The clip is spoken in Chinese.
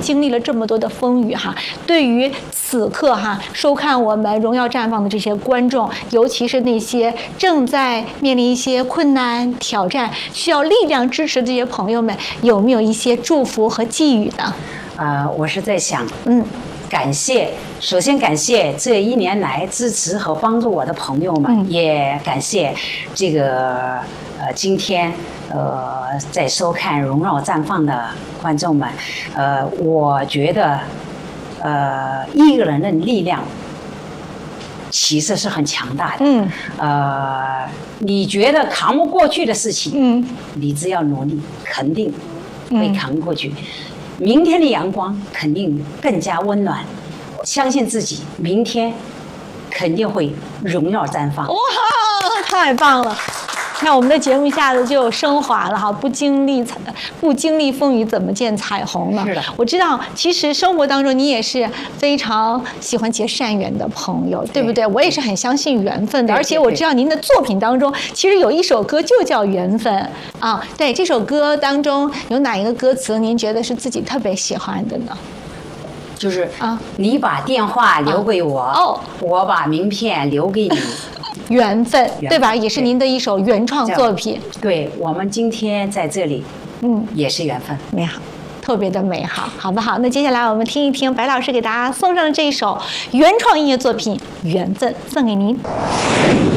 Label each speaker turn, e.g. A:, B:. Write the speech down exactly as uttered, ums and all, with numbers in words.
A: 经历了这么多的风雨哈，对于此刻哈收看我们《荣耀绽放》的这些观众，尤其是那些正在面临一些困难挑战、需要力量支持的这些朋友们，有没有一些祝福和寄语呢？
B: 呃，我是在想，
A: 嗯。
B: 感谢，首先感谢这一年来支持和帮助我的朋友们，嗯、也感谢这个呃今天呃在收看《荣耀绽放》的观众们。呃，我觉得呃一个人的力量其实是很强大的。嗯。呃，你觉得扛不过去的事情，嗯，你只要努力，肯定会扛过去。嗯，明天的阳光肯定更加温暖，相信自己，明天肯定会荣耀绽放。
A: 哇，太棒了！那我们的节目一下子就升华了哈，不经历不经历风雨怎么见彩虹呢？
B: 是的，
A: 我知道，其实生活当中你也是非常喜欢结善缘的朋友，对不对？我也是很相信缘分的，而且我知道您的作品当中其实有一首歌就叫《缘分》啊。对，这首歌当中有哪一个歌词您觉得是自己特别喜欢的呢？
B: 就是啊，你把电话留给我，哦，我把名片留给你。
A: 缘分，对吧？也是您的一首原创作品。
B: 对，我们今天在这里，嗯，也是缘分，
A: 美好，特别的美好，好不好？那接下来我们听一听白老师给大家送上的这一首原创音乐作品《缘分》，送给您。